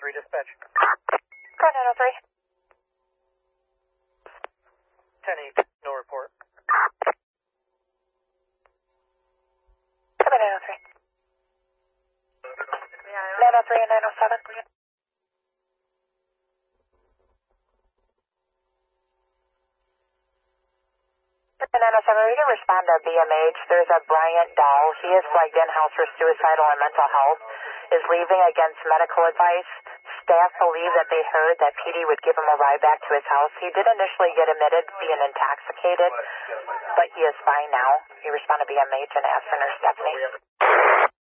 903 dispatch. Go 903. 10-8, no report. Go 903. 903 and 907. 907, we can respond to BMH. There's a Bryant Dahl. He is flagged in-house for suicidal and mental health, is leaving against medical advice. Staff believe that they heard that PD would give him a ride back to his house. He did initially get admitted being intoxicated, but he is fine now. You respond to BMH and ask for Nurse Stephanie.